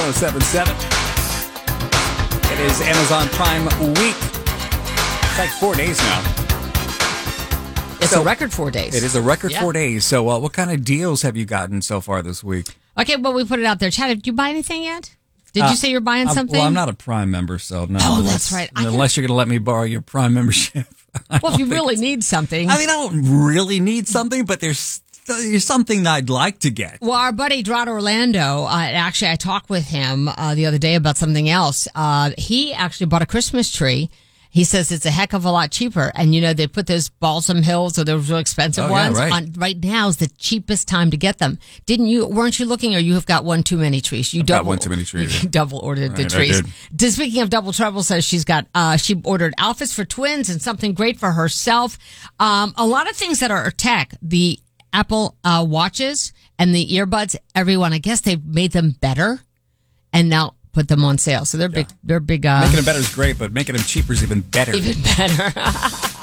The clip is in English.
1077. It is Amazon Prime Week. It's like 4 days now. It's a record 4 days. It is a record 4 days. So what kind of deals have you gotten so far this week? Okay, well, we put it out there. Chad, did you buy anything yet? Did you say you're buying something? Well, I'm not a Prime member, so no. Oh, that's right. Unless you're going to let me borrow your Prime membership. Well, if you really need something. I mean, I don't really need something, but there's something I'd like to get. Well, our buddy Drod Orlando, actually, I talked with him the other day about something else. He actually bought a Christmas tree. He says it's a heck of a lot cheaper. And, you know, they put those Balsam Hills or those real expensive ones. Yeah, right. Right now is the cheapest time to get them. Weren't you looking, or you have got one too many trees? You got one too many trees. You double ordered the trees. Speaking of Double Trouble, says she ordered outfits for twins and something great for herself. A lot of things that are tech, the Apple watches and the earbuds, everyone, I guess they've made them better and now put them on sale. So they're big. They're big. Making them better is great, but making them cheaper is even better. Even better.